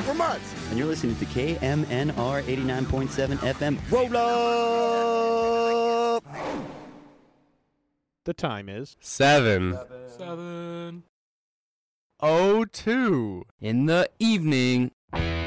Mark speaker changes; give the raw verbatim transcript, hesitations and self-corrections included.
Speaker 1: for months.
Speaker 2: And you're listening to K M N R eighty-nine point seven F M. Roll up!
Speaker 3: The time is
Speaker 4: Seven.
Speaker 5: Seven.
Speaker 4: Oh, two.
Speaker 5: In the evening.